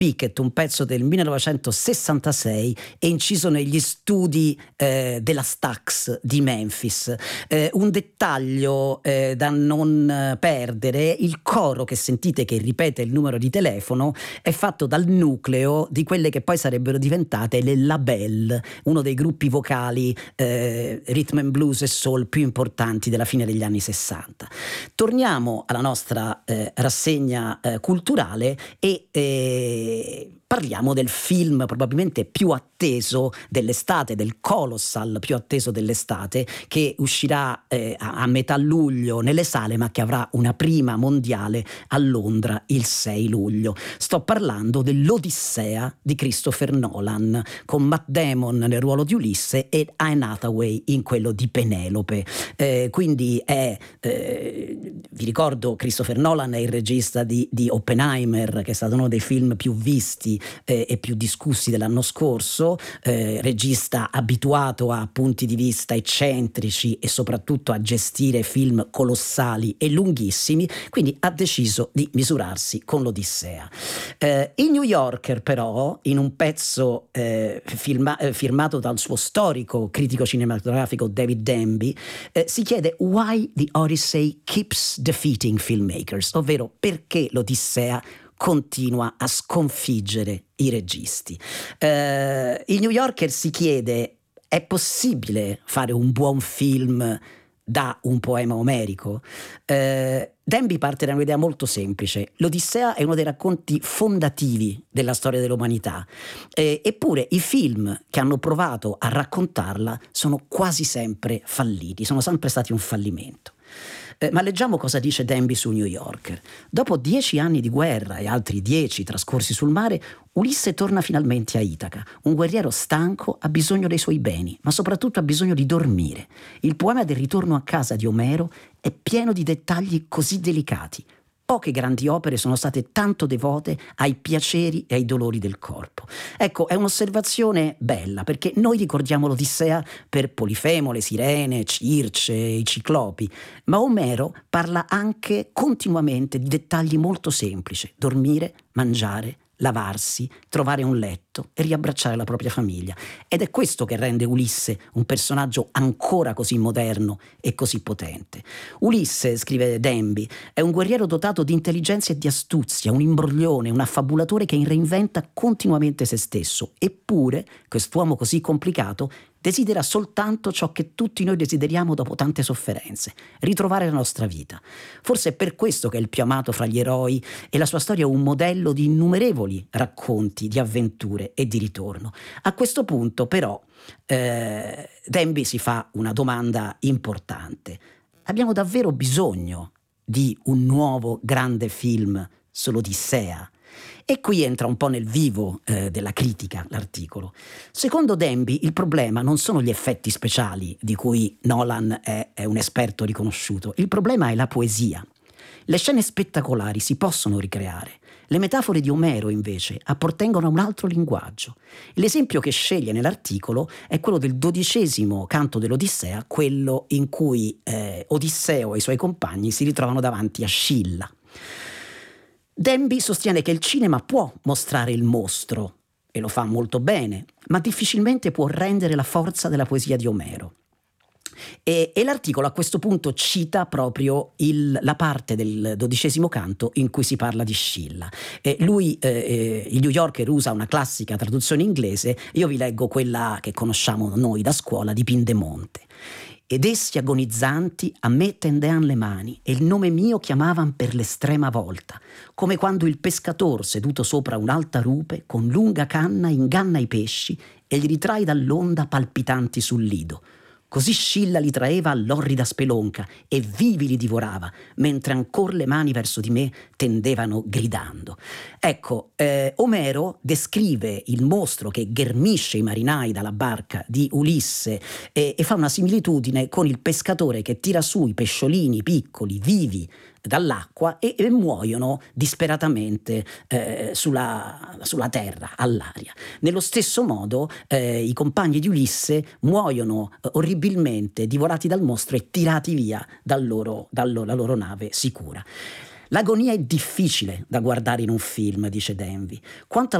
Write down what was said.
Pickett, un pezzo del 1966, è inciso negli studi della Stax di Memphis. Un dettaglio da non perdere: il coro che sentite, che ripete il numero di telefono, è fatto dal nucleo di quelle che poi sarebbero diventate le La Belle, uno dei gruppi vocali rhythm and blues e soul più importanti della fine degli anni 60. Torniamo alla nostra rassegna culturale e parliamo del film probabilmente più atteso dell'estate, del colossal più atteso dell'estate, che uscirà a metà luglio nelle sale, ma che avrà una prima mondiale a Londra il 6 luglio. Sto parlando dell'Odissea di Christopher Nolan, con Matt Damon nel ruolo di Ulisse e Anne Hathaway in quello di Penelope. Quindi vi ricordo, Christopher Nolan è il regista di Oppenheimer, che è stato uno dei film più visti e più discussi dell'anno scorso, regista abituato a punti di vista eccentrici e soprattutto a gestire film colossali e lunghissimi, quindi ha deciso di misurarsi con l'Odissea. Il New Yorker però, in un pezzo firmato dal suo storico critico cinematografico David Denby, si chiede "Why the Odyssey keeps defeating filmmakers", ovvero perché l'Odissea continua a sconfiggere i registi. Il New Yorker si chiede: è possibile fare un buon film da un poema omerico? Denby parte da un'idea molto semplice: l'Odissea è uno dei racconti fondativi della storia dell'umanità, eppure i film che hanno provato a raccontarla sono quasi sempre falliti, sono sempre stati un fallimento. Ma leggiamo cosa dice Denby su New Yorker. Dopo 10 anni di guerra e altri 10 trascorsi sul mare, Ulisse torna finalmente a Itaca. Un guerriero stanco ha bisogno dei suoi beni, ma soprattutto ha bisogno di dormire. Il poema del ritorno a casa di Omero è pieno di dettagli così delicati. Poche grandi opere sono state tanto devote ai piaceri e ai dolori del corpo. Ecco, è un'osservazione bella, perché noi ricordiamo l'Odissea per Polifemo, le sirene, Circe, i ciclopi, ma Omero parla anche continuamente di dettagli molto semplici: dormire, mangiare, lavarsi, trovare un letto e riabbracciare la propria famiglia. Ed è questo che rende Ulisse un personaggio ancora così moderno e così potente. Ulisse, scrive Denby, è un guerriero dotato di intelligenza e di astuzia, un imbroglione, un affabulatore che reinventa continuamente se stesso. Eppure, quest'uomo così complicato desidera soltanto ciò che tutti noi desideriamo dopo tante sofferenze: ritrovare la nostra vita. Forse è per questo che è il più amato fra gli eroi e la sua storia è un modello di innumerevoli racconti di avventure e di ritorno. A questo punto però Denby si fa una domanda importante: abbiamo davvero bisogno di un nuovo grande film sull'Odissea? E qui entra un po' nel vivo della critica l'articolo. Secondo Denby il problema non sono gli effetti speciali, di cui Nolan è un esperto riconosciuto. Il problema è la poesia. Le scene spettacolari si possono ricreare. Le metafore di Omero, invece, appartengono a un altro linguaggio. L'esempio che sceglie nell'articolo è quello del 12° canto dell'Odissea, quello in cui Odisseo e i suoi compagni si ritrovano davanti a Scilla. Denby sostiene che il cinema può mostrare il mostro, e lo fa molto bene, ma difficilmente può rendere la forza della poesia di Omero. E l'articolo a questo punto cita proprio la parte del 12° canto in cui si parla di Scilla. Il New Yorker usa una classica traduzione inglese, io vi leggo quella che conosciamo noi da scuola di Pindemonte. Ed essi agonizzanti a me tendean le mani e il nome mio chiamavan per l'estrema volta, come quando il pescator seduto sopra un'alta rupe con lunga canna inganna i pesci e li ritrae dall'onda palpitanti sul lido. Così Scilla li traeva all'orrida spelonca e vivi li divorava, mentre ancor le mani verso di me tendevano gridando. Ecco, Omero descrive il mostro che ghermisce i marinai dalla barca di Ulisse e fa una similitudine con il pescatore che tira su i pesciolini piccoli, vivi, dall'acqua e muoiono disperatamente sulla terra, all'aria. Nello stesso modo i compagni di Ulisse muoiono orribilmente, divorati dal mostro e tirati via dalla loro nave sicura. L'agonia è difficile da guardare in un film, dice Denvi. Quanto